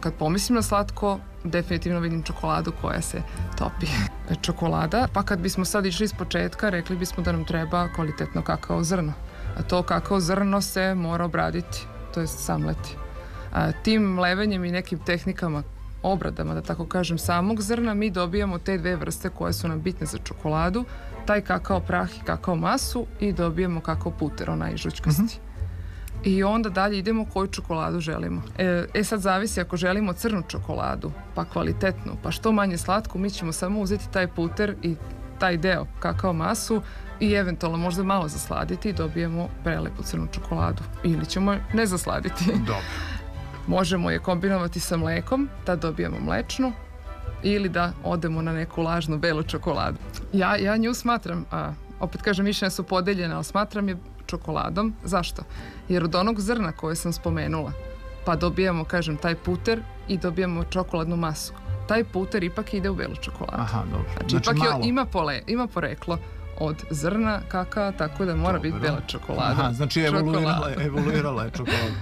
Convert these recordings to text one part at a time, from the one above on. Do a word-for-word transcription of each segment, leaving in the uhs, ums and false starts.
kad pomislim na slatko, definitivno vidim čokoladu koja se topi. Čokolada, pa kad bismo sad išli iz početka, rekli bismo da nam treba kvalitetno kakao zrno. A to kakao zrno se mora obraditi, to je samleti. A tim levenjem i nekim tehnikama, obradama, da tako kažem, samog zrna, mi dobijamo te dve vrste koje su nam bitne za čokoladu, taj kakao prah i kakao masu i dobijemo kakao puter, onaj žućkasti. Mm-hmm. I onda dalje idemo koju čokoladu želimo. E, e sad zavisi, ako želimo crnu čokoladu, pa kvalitetnu, pa što manje slatku, mi ćemo samo uzeti taj puter i taj deo kakao masu i eventualno možda malo zasladiti i dobijemo prelepu crnu čokoladu. Ili ćemo je ne zasladiti. Dobro. Možemo je kombinovati sa mlekom, da dobijemo mlečnu, ili da odemo na neku lažnu belu čokoladu. Ja, ja nju smatram, a, opet kažem, mišljenja su podeljena, ali smatram je čokoladom. Zašto? Jer od onog zrna koje sam spomenula, pa dobijamo, kažem, taj puter i dobijamo čokoladnu masu. Taj puter ipak ide u belu čokoladu. Aha, dobro. Znači, znači ipak malo. Je, ima, pole, ima poreklo od zrna kakao, tako da mora dobro. biti bela čokolada. Aha, znači evoluirala, evoluirala je čokolada.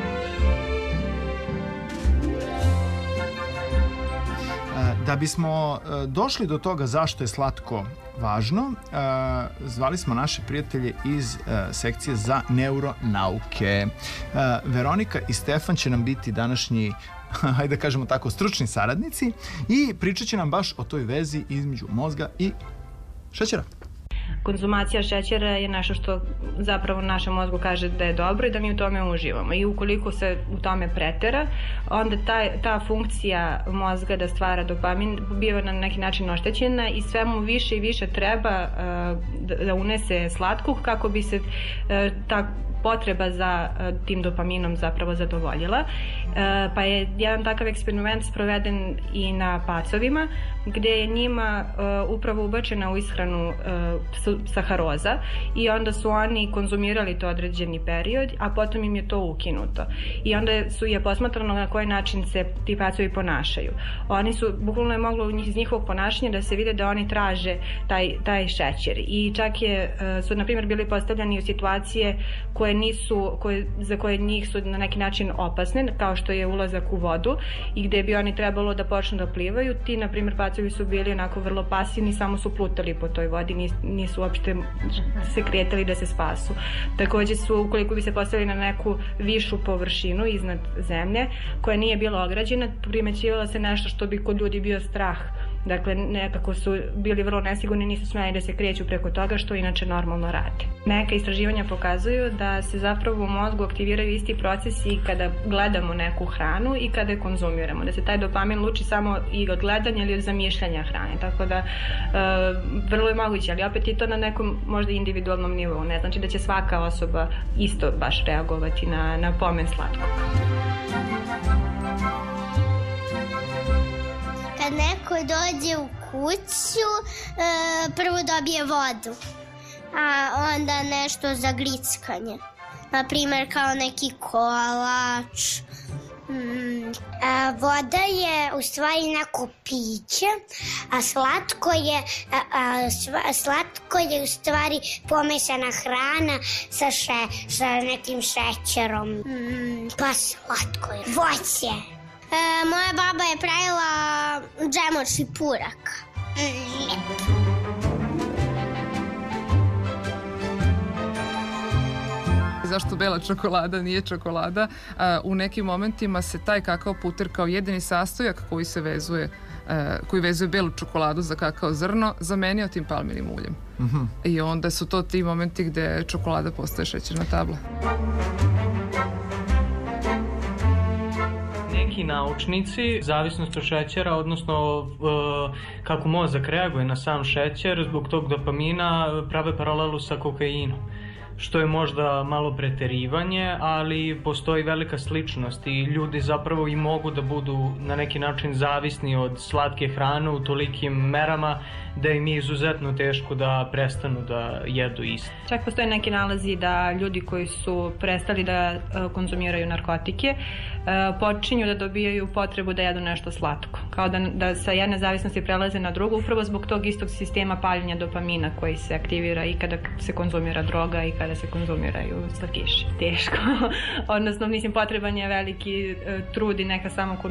Da bismo došli do toga zašto je slatko važno, zvali smo naše prijatelje iz sekcije za neuronauke. Veronika i Stefan će nam biti današnji, hajde da kažemo tako, stručni saradnici i pričat će nam baš o toj vezi između mozga i šećera. Konzumacija šećera je nešto što zapravo našem mozgu kaže da je dobro i da mi u tome uživamo. I ukoliko se u tome pretera, onda ta, ta funkcija mozga da stvara dopamin biva na neki način oštećena i sve mu više i više treba uh, da, da unese slatkog kako bi se uh, ta potreba za uh, tim dopaminom zapravo zadovoljila. Uh, pa je jedan takav eksperiment sproveden i na pacovima, gde je njima uh, upravo ubačena u ishranu uh, saharoza i onda su oni konzumirali to određeni period, a potom im je to ukinuto. I onda su je posmatrano na koji način se ti pacovi ponašaju. Oni su, bukvalno je moglo iz njihovog ponašanja da se vide da oni traže taj, taj šećer. I čak je, su, na primjer, bili postavljani u situacije koje nisu, koje, za koje njih su na neki način opasne, kao što je ulazak u vodu i gde bi oni trebalo da počnu da plivaju. Ti, na primjer, pacovi su bili onako vrlo pasivni, samo su plutali po toj vodi, nis, nisu uopšte se kretali da se spasu. Takođe su, ukoliko bi se postavili na neku višu površinu iznad zemlje, koja nije bila ograđena, primećivalo se nešto što bi kod ljudi bio strah. Dakle, nekako su bili vrlo nesigurni, nisu smeli da se kreću preko toga, što inače normalno rade. Neka istraživanja pokazuju da se zapravo u mozgu aktiviraju isti procesi kada gledamo neku hranu i kada je konzumiramo. Da se taj dopamin luči samo i od gledanja ili od zamišljanja hrane. Tako da, e, vrlo je moguće, ali opet je to na nekom možda individualnom nivou. Ne znači da će svaka osoba isto baš reagovati na, na pomen slatkog. Kad neko dođe u kuću, e, prvo dobije vodu, a onda nešto za grickanje. Naprimer, kao neki kolač. Mm, a voda je u stvari neko piće, a slatko je, a, a, sva, slatko je u stvari pomešana hrana sa, še, sa nekim šećerom. Mm, pa slatko je. Voće. E, moja baba je pravila džem od šipuraka. Mm. Zašto bela čokolada nije čokolada? U nekim momentima se taj kakao puter kao jedini sastojak koji se vezuje, koji vezuje belu čokoladu za kakao zrno, zamenio tim palminim uljem. Mm-hmm. I onda su to ti momenti gde čokolada postaje šećerna tabla. Neki naučnici zavisnost od šećera, odnosno kako mozak reaguje na sam šećer zbog tog dopamina, prave paralelu sa kokainom, što je možda malo preterivanje, ali postoji velika sličnost i ljudi zapravo i mogu da budu na neki način zavisni od slatke hrane u tolikim merama da im je izuzetno teško da prestanu da jedu isto. Čak postoje neki nalazi da ljudi koji su prestali da konzumiraju narkotike počinju da dobijaju potrebu da jedu nešto slatko. Kao da, da sa jedne zavisnosti prelaze na drugu, upravo zbog tog istog sistema paljenja dopamina koji se aktivira i kada se konzumira droga i kada se konzumiraju slatkiši. Teško. Odnosno, mislim, potreban je veliki trud i neka samo